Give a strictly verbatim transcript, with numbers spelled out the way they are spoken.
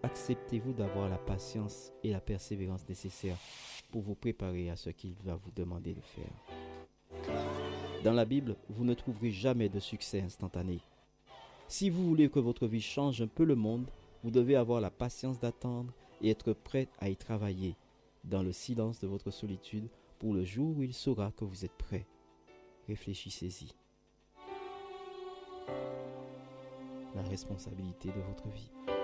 acceptez-vous d'avoir la patience et la persévérance nécessaires pour vous préparer à ce qu'il va vous demander de faire? Dans la Bible, vous ne trouverez jamais de succès instantané. Si vous voulez que votre vie change un peu le monde, vous devez avoir la patience d'attendre et être prêt à y travailler, dans le silence de votre solitude, pour le jour où il saura que vous êtes prêt. Réfléchissez-y. La responsabilité de votre vie.